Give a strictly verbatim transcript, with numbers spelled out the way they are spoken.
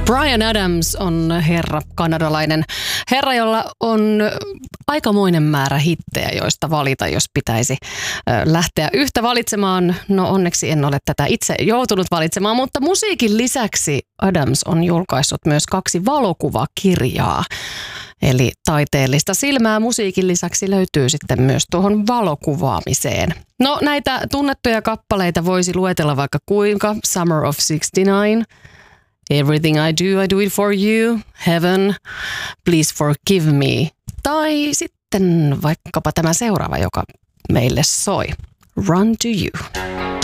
Bryan Adams on herra, kanadalainen herra, jolla on aikamoinen määrä hittejä, joista valita, jos pitäisi lähteä yhtä valitsemaan. No onneksi en ole tätä itse joutunut valitsemaan, mutta musiikin lisäksi Adams on julkaissut myös kaksi valokuvakirjaa. Eli taiteellista silmää musiikin lisäksi löytyy sitten myös tuohon valokuvaamiseen. No näitä tunnettuja kappaleita voisi luetella vaikka kuinka. Summer of sixty-nine, Everything I Do, I Do It For You, Heaven, Please Forgive Me. Tai sitten vaikkapa tämä seuraava, joka meille soi. Run to You.